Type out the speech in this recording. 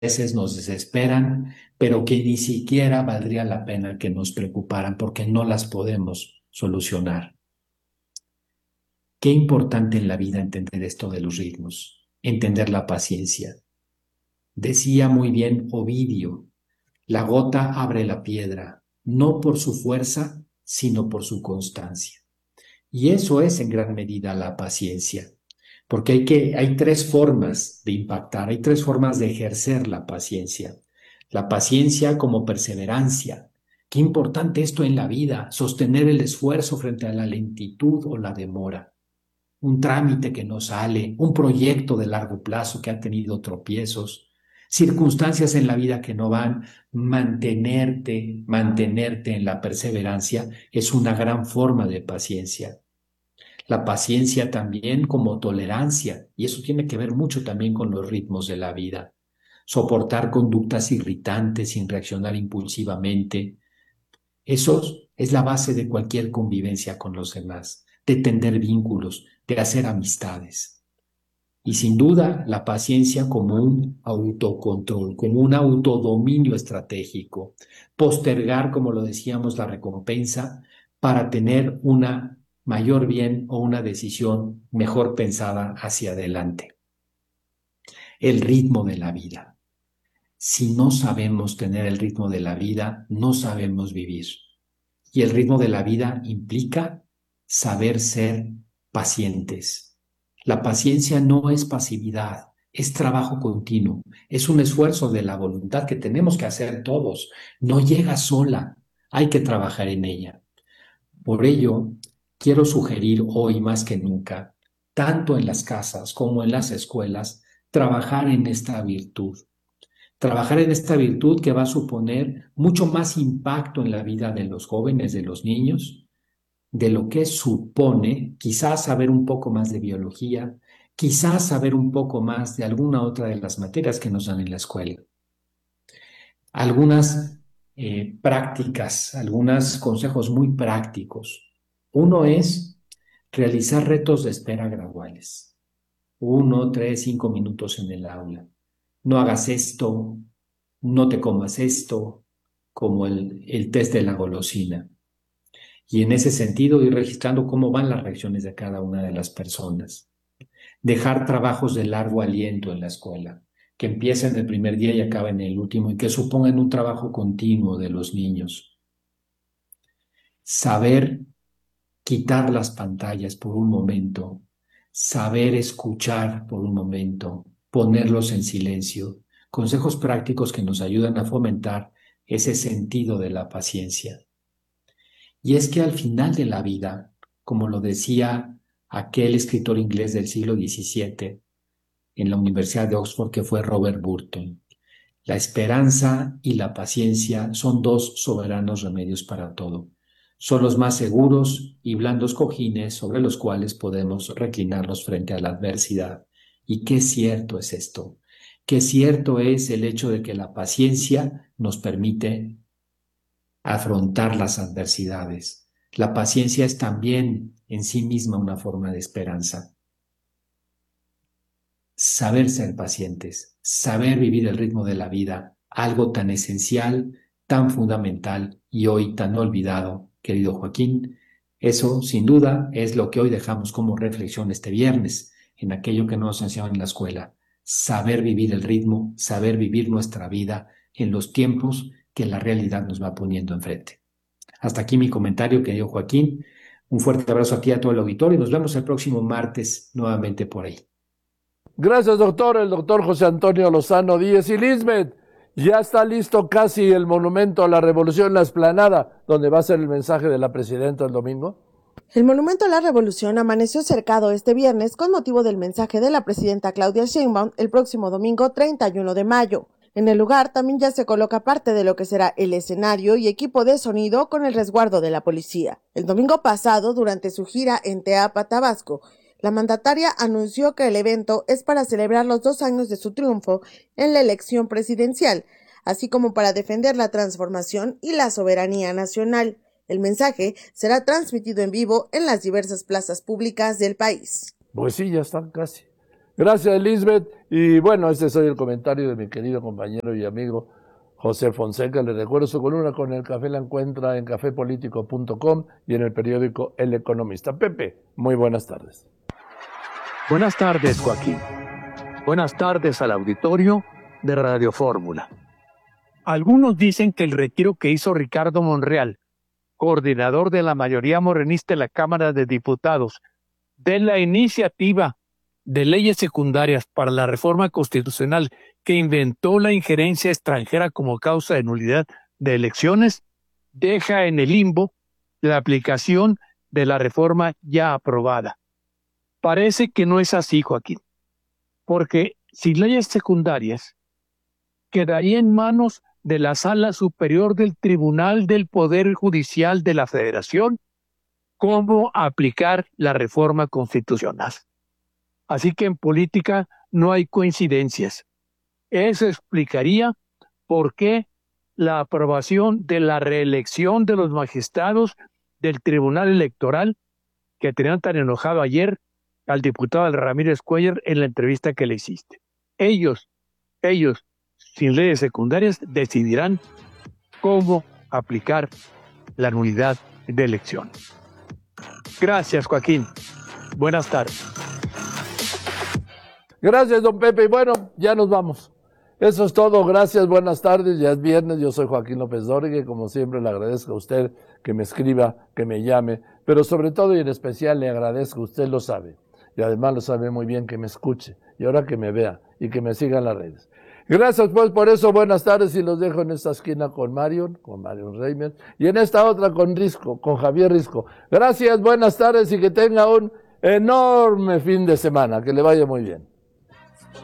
veces nos desesperan, pero que ni siquiera valdría la pena que nos preocuparan porque no las podemos solucionar. Qué importante en la vida entender esto de los ritmos, entender la paciencia. Decía muy bien Ovidio, la gota abre la piedra, no por su fuerza, sino por su constancia. Y eso es en gran medida la paciencia, porque hay tres formas de impactar, hay tres formas de ejercer la paciencia. La paciencia como perseverancia. Qué importante esto en la vida, sostener el esfuerzo frente a la lentitud o la demora. Un trámite que no sale, un proyecto de largo plazo que ha tenido tropiezos, circunstancias en la vida que no van, mantenerte en la perseverancia es una gran forma de paciencia. La paciencia también como tolerancia, y eso tiene que ver mucho también con los ritmos de la vida. Soportar conductas irritantes sin reaccionar impulsivamente. Eso es la base de cualquier convivencia con los demás, de tender vínculos, de hacer amistades. Y sin duda, la paciencia como un autocontrol, como un autodominio estratégico. Postergar, como lo decíamos, la recompensa para tener una mayor bien o una decisión mejor pensada hacia adelante. El ritmo de la vida. Si no sabemos tener el ritmo de la vida, no sabemos vivir. Y el ritmo de la vida implica saber ser pacientes. La paciencia no es pasividad, es trabajo continuo, es un esfuerzo de la voluntad que tenemos que hacer todos. No llega sola, hay que trabajar en ella. Por ello, quiero sugerir hoy más que nunca, tanto en las casas como en las escuelas, trabajar en esta virtud. Trabajar en esta virtud que va a suponer mucho más impacto en la vida de los jóvenes, de los niños, de lo que supone quizás saber un poco más de biología, quizás saber un poco más de alguna otra de las materias que nos dan en la escuela. Algunas prácticas, algunos consejos muy prácticos. Uno es realizar retos de espera graduales. 1, 3, 5 minutos en el aula. No hagas esto, no te comas esto, como el test de la golosina. Y en ese sentido ir registrando cómo van las reacciones de cada una de las personas. Dejar trabajos de largo aliento en la escuela, que empiecen el primer día y acaben el último y que supongan un trabajo continuo de los niños. Saber quitar las pantallas por un momento, saber escuchar por un momento, ponerlos en silencio. Consejos prácticos que nos ayudan a fomentar ese sentido de la paciencia. Y es que al final de la vida, como lo decía aquel escritor inglés del siglo XVII en la Universidad de Oxford, que fue Robert Burton, la esperanza y la paciencia son dos soberanos remedios para todo. Son los más seguros y blandos cojines sobre los cuales podemos reclinarnos frente a la adversidad. Y qué cierto es esto, qué cierto es el hecho de que la paciencia nos permite afrontar las adversidades. La paciencia es también en sí misma una forma de esperanza. Saber ser pacientes, saber vivir el ritmo de la vida, algo tan esencial, tan fundamental y hoy tan olvidado, querido Joaquín, eso sin duda es lo que hoy dejamos como reflexión este viernes en aquello que nos enseñaron en la escuela, saber vivir el ritmo, saber vivir nuestra vida en los tiempos que la realidad nos va poniendo enfrente. Hasta aquí mi comentario, querido Joaquín. Un fuerte abrazo aquí a todo el auditorio y nos vemos el próximo martes nuevamente por ahí. Gracias, doctor. El doctor José Antonio Lozano Díez y Lisbeth. Ya está listo casi el monumento a la revolución, la explanada, donde va a ser el mensaje de la presidenta el domingo. El Monumento a la Revolución amaneció cercado este viernes con motivo del mensaje de la presidenta Claudia Sheinbaum el próximo domingo 31 de mayo. En el lugar también ya se coloca parte de lo que será el escenario y equipo de sonido con el resguardo de la policía. El domingo pasado, durante su gira en Teapa, Tabasco, la mandataria anunció que el evento es para celebrar los 2 años de su triunfo en la elección presidencial, así como para defender la transformación y la soberanía nacional. El mensaje será transmitido en vivo en las diversas plazas públicas del país. Pues sí, ya está casi. Gracias, Elizabeth. Y bueno, este es hoy el comentario de mi querido compañero y amigo José Fonseca. Le recuerdo su columna con el café, la encuentra en cafepolitico.com y en el periódico El Economista. Pepe, muy buenas tardes. Buenas tardes, Joaquín. Buenas tardes al auditorio de Radio Fórmula. Algunos dicen que el retiro que hizo Ricardo Monreal, coordinador de la mayoría morenista en la Cámara de Diputados, de la iniciativa de leyes secundarias para la reforma constitucional que inventó la injerencia extranjera como causa de nulidad de elecciones, deja en el limbo la aplicación de la reforma ya aprobada. Parece que no es así, Joaquín, porque sin leyes secundarias quedaría en manos de la Sala Superior del Tribunal del Poder Judicial de la Federación cómo aplicar la reforma constitucional. Así que en política no hay coincidencias. Eso explicaría por qué la aprobación de la reelección de los magistrados del Tribunal Electoral, que tenían tan enojado ayer al diputado Ramírez Cuellar en la entrevista que le hiciste. Ellos, sin leyes secundarias, decidirán cómo aplicar la nulidad de elección. Gracias, Joaquín. Buenas tardes. Gracias, don Pepe. Y bueno, ya nos vamos. Eso es todo. Gracias, buenas tardes. Ya es viernes. Yo soy Joaquín López Dóriga y como siempre le agradezco a usted que me escriba, que me llame, pero sobre todo y en especial le agradezco, usted lo sabe, y además lo sabe muy bien, que me escuche y ahora que me vea y que me siga en las redes. Gracias pues por eso, buenas tardes, y los dejo en esta esquina con Marion Reimers, y en esta otra con Javier Risco. Gracias, buenas tardes y que tenga un enorme fin de semana, que le vaya muy bien.